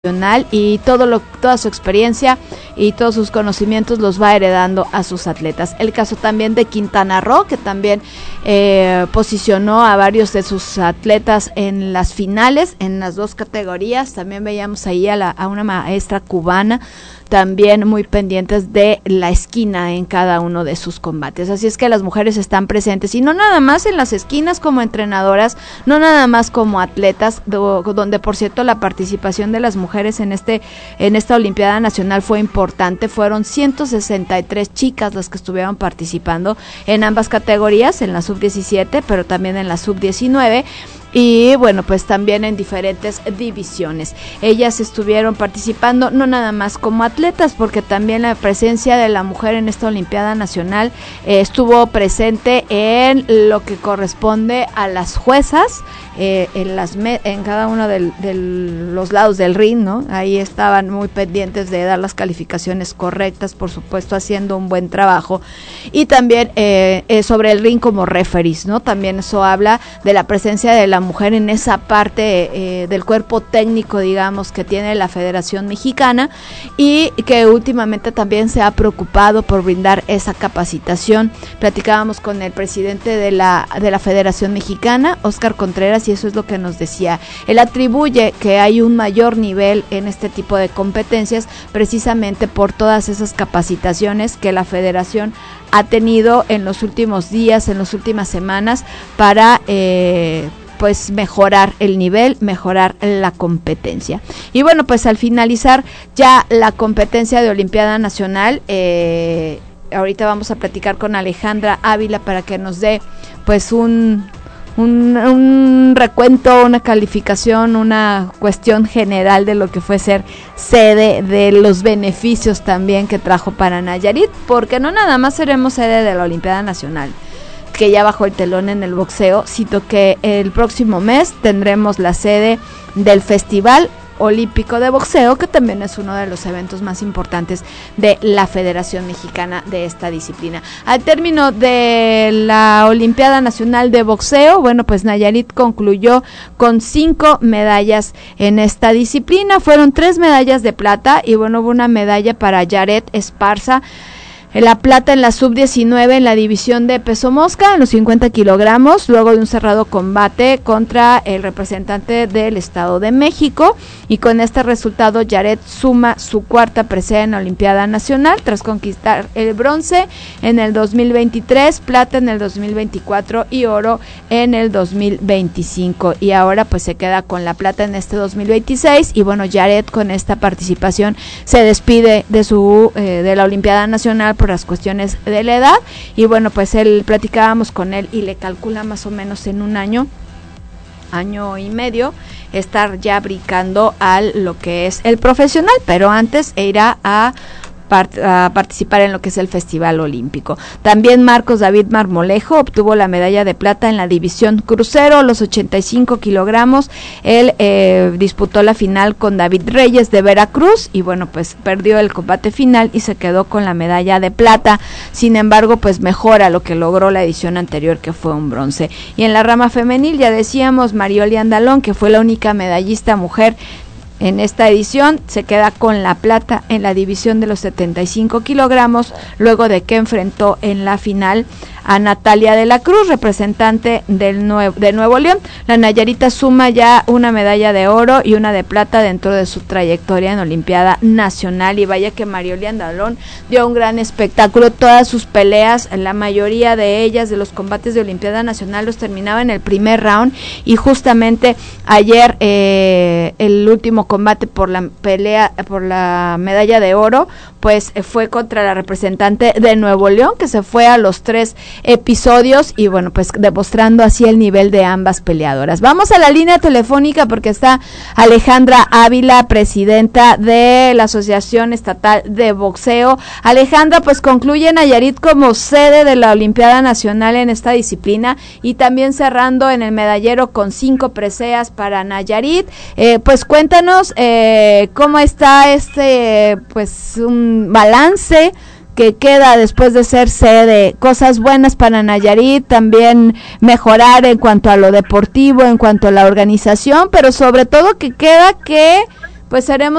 y toda su experiencia y todos sus conocimientos los va heredando a sus atletas. El caso también de Quintana Roo, que también posicionó a varios de sus atletas en las finales, en las dos categorías. También veíamos ahí a una maestra cubana, también muy pendientes de la esquina en cada uno de sus combates. Así es que las mujeres están presentes, y no nada más en las esquinas como entrenadoras, no nada más como atletas, donde por cierto la participación de las mujeres en esta Olimpiada Nacional fue importante. Fueron 163 chicas las que estuvieron participando en ambas categorías, en la sub-17, pero también en la sub-19. Y bueno, pues también en diferentes divisiones. Ellas estuvieron participando no nada más como atletas, porque también la presencia de la mujer en esta Olimpiada Nacional estuvo presente en lo que corresponde a las juezas, en cada uno de los lados del ring, ¿no? Ahí estaban muy pendientes de dar las calificaciones correctas, por supuesto haciendo un buen trabajo. Y también sobre el ring como referees, ¿no? También eso habla de la presencia de la mujer en esa parte del cuerpo técnico, digamos, que tiene la Federación Mexicana, y que últimamente también se ha preocupado por brindar esa capacitación. Platicábamos con el presidente de la Federación Mexicana, Óscar Contreras, y eso es lo que nos decía. Él atribuye que hay un mayor nivel en este tipo de competencias precisamente por todas esas capacitaciones que la Federación ha tenido en los últimos días, en las últimas semanas, para pues mejorar el nivel, mejorar la competencia. Y bueno, pues al finalizar ya la competencia de Olimpiada Nacional, ahorita vamos a platicar con Alejandra Ávila para que nos dé pues un recuento, una calificación, una cuestión general de lo que fue ser sede, de los beneficios también que trajo para Nayarit, porque no nada más seremos sede de la Olimpiada Nacional, que ya bajó el telón en el boxeo, sino que el próximo mes tendremos la sede del Festival Olímpico de Boxeo, que también es uno de los eventos más importantes de la Federación Mexicana de esta disciplina. Al término de la Olimpiada Nacional de Boxeo, bueno, pues Nayarit concluyó con 5 medallas en esta disciplina. Fueron 3 medallas de plata, y bueno, hubo una medalla para Yaret Esparza, la plata en la sub-19 en la división de peso mosca, en los 50 kilogramos, luego de un cerrado combate contra el representante del Estado de México, y con este resultado Yaret suma su 4ª presea en la Olimpiada Nacional, tras conquistar el bronce en el 2023, plata en el 2024 y oro en el 2025, y ahora pues se queda con la plata en este 2026, y bueno, Yaret con esta participación se despide de la Olimpiada Nacional por las cuestiones de la edad. Y bueno, pues platicábamos con él y le calcula más o menos en un año y medio estar ya brincando a lo que es el profesional, pero antes irá a participar en lo que es el Festival Olímpico. También Marcos David Marmolejo obtuvo la medalla de plata en la división crucero, los 85 kilogramos. Él disputó la final con David Reyes de Veracruz, y bueno, pues perdió el combate final y se quedó con la medalla de plata. Sin embargo, pues mejora lo que logró la edición anterior, que fue un bronce. Y en la rama femenil, ya decíamos, Marioli Andalón, que fue la única medallista mujer en esta edición, se queda con la plata en la división de los 75 kilogramos, luego de que enfrentó en la final a Natalia de la Cruz, representante de Nuevo León. La Nayarita suma ya una medalla de oro y una de plata dentro de su trayectoria en Olimpiada Nacional, y vaya que Marioli Andalón dio un gran espectáculo. Todas sus peleas, la mayoría de ellas, de los combates de Olimpiada Nacional, los terminaba en el primer round, y justamente ayer el último combate por la medalla de oro, pues fue contra la representante de Nuevo León, que se fue a los 3 episodios, y bueno, pues demostrando así el nivel de ambas peleadoras. Vamos a la línea telefónica porque está Alejandra Ávila, presidenta de la Asociación Estatal de Boxeo. Alejandra, pues concluye Nayarit como sede de la Olimpiada Nacional en esta disciplina, y también cerrando en el medallero con 5 preseas para Nayarit. Pues cuéntanos cómo está pues un balance que queda después de ser sede, cosas buenas para Nayarit, también mejorar en cuanto a lo deportivo, en cuanto a la organización, pero sobre todo que queda que pues seremos